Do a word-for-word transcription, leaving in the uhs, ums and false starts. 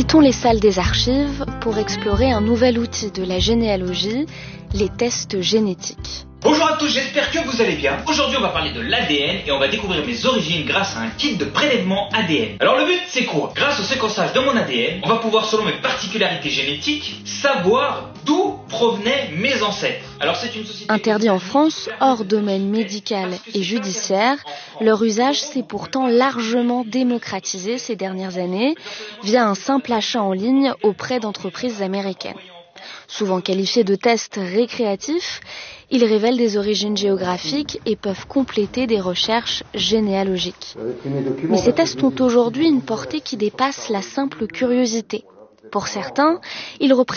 Visitons les salles des archives pour explorer un nouvel outil de la généalogie, les tests génétiques. Bonjour à tous, j'espère que vous allez bien. Aujourd'hui on va parler de l'A D N et on va découvrir mes origines grâce à un kit de prélèvement A D N. Alors le but c'est quoi? Grâce au séquençage de mon A D N, on va pouvoir, selon mes particularités génétiques, savoir d'où provenaient mes ancêtres. Alors c'est une société... Interdit en France, hors domaine médical et judiciaire, leur usage s'est pourtant largement démocratisé ces dernières années via un simple achat en ligne auprès d'entreprises américaines. Souvent qualifiés de tests récréatifs, ils révèlent des origines géographiques et peuvent compléter des recherches généalogiques. Mais ces tests ont aujourd'hui une portée qui dépasse la simple curiosité. Pour certains, ils représentent